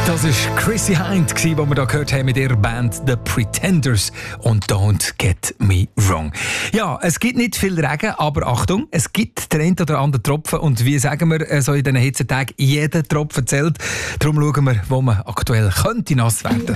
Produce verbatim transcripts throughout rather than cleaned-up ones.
Das war Chrissy Hind, die wir hier gehört haben mit ihrer Band The Pretenders und Don't Get Me Wrong. Ja, es gibt nicht viel Regen, aber Achtung, es gibt den einen oder anderen Tropfen und wie sagen wir so in diesen Hitzetagen, jeder Tropfen zählt. Darum schauen wir, wo man aktuell könnte nass werden.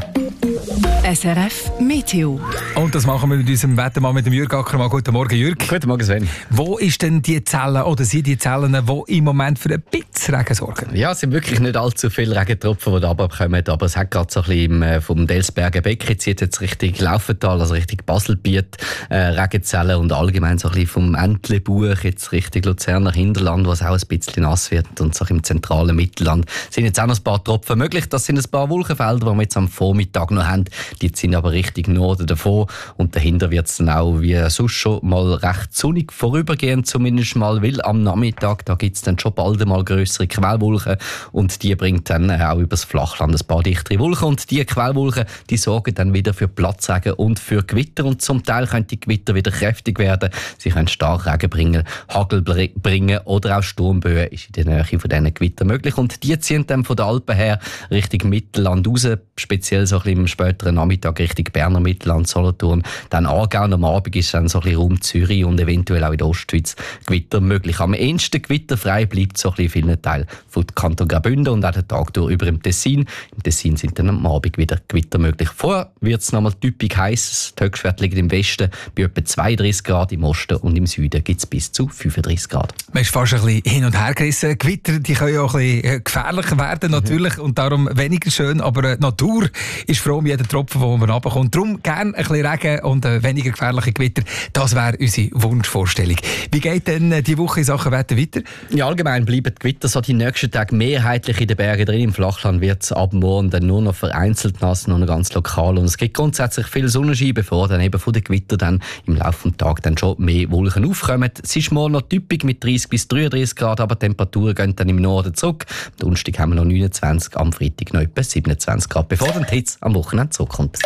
S R F Meteo. Und das machen wir mit unserem Wettermann, mit dem Jürg Ackermann. Guten Morgen, Jürg. Guten Morgen, Sven. Wo ist denn die Zellen oder sind die Zellen, die im Moment für ein bisschen Regen sorgen? Ja, es sind wirklich nicht allzu viele Regentropfen, die da runterkommen, aber es hat gerade so ein bisschen im, vom Delsberger Becken, jetzt jetzt Richtung Laufental, also Richtung Baselbiet, äh, Regenzellen und allgemein so ein bisschen vom Entlebuch jetzt Richtung Luzerner Hinterland, wo es auch ein bisschen nass wird, und so im zentralen Mittelland sind jetzt auch noch ein paar Tropfen möglich. Das sind ein paar Wolkenfelder, die wir jetzt am Vormittag noch haben. Die sind aber Richtung Norden davon und dahinter wird es dann auch wie sonst schon mal recht sonnig vorübergehen, zumindest mal, weil am Nachmittag da gibt es dann schon bald einmal grössere Quellwolken und die bringt dann auch übers Flachland ein paar dichtere Wolken und die Quellwolken, die sorgen dann wieder für Platzregen und für Gewitter und zum Teil können die Gewitter wieder kräftig werden. Sie können Starkregen bringen, Hagel bringen oder auch Sturmböen ist in der Nähe von diesen Gewittern möglich und die ziehen dann von den Alpen her Richtung Mittelland raus, speziell so ein bisschen im späteren Nachmittag Richtung Berner Mittelland, Solothurn, dann Aargau und am Abend ist dann so ein bisschen Raum Zürich und eventuell auch in der Ostschweiz Gewitter möglich. Am ehesten gewitterfrei bleibt so ein bisschen in vielen Teilen von Kanton Graubünden und auch den Tag durch über im Tessin. Im Tessin sind dann am Abend wieder Gewitter möglich. Vorher wird es nochmal typisch heiß. Die Höchstwerte liegen im Westen bei etwa zweiunddreißig Grad, im Osten und im Süden gibt es bis zu fünfunddreißig Grad. Man ist fast ein bisschen hin und her gerissen. Gewitter, die können ja auch ein bisschen gefährlicher werden natürlich mhm. und darum weniger schön, aber die Natur ist froh um jeden Tropfen, den man runterkommt. Darum gerne ein bisschen Regen und weniger gefährliche Gewitter. Das wäre unsere Wunschvorstellung. Wie geht denn die Woche in Sachen Wetter weiter? Ja, allgemein bleiben die Gewitter so die nächsten Tage mehrheitlich in den Bergen drin. Im Flachland wird es ab morgen dann nur noch vereinzelt nass, nur noch ganz lokal. Und es gibt grundsätzlich viel Sonnenschein, bevor dann eben von den Gewittern dann im Laufe des Tages dann schon mehr Wolken aufkommen. Es ist morgen noch typisch mit dreißig bis dreiunddreißig Grad, aber die Temperaturen gehen dann im Norden zurück. Am Donnerstag haben wir noch neunundzwanzig, am Freitag noch etwa siebenundzwanzig Grad, bevor dann die Hitze am Wochenende zurückkommt.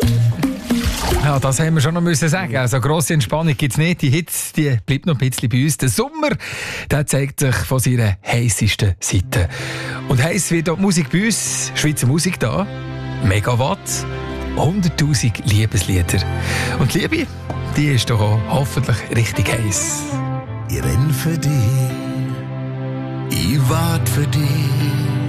Ja, das haben wir schon noch müssen sagen. Also grosse Entspannung gibt es nicht. Die Hitze die bleibt noch ein bisschen bei uns. Der Sommer der zeigt sich von seiner heissesten Seite. Und heiss wird auch die Musik bei uns. Schweizer Musik da. Megawatt. hunderttausend Liebeslieder. Und die Liebe, die ist doch auch hoffentlich richtig heiß. Ich renn für dich. Ich wart für dich.